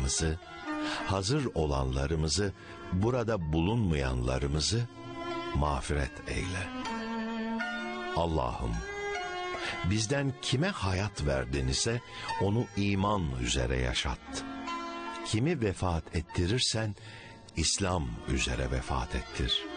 olanlarımızı, hazır olanlarımızı, burada bulunmayanlarımızı mağfiret eyle. Allah'ım, bizden kime hayat verdin ise onu iman üzere yaşat. Kimi vefat ettirirsen İslam üzere vefat ettir.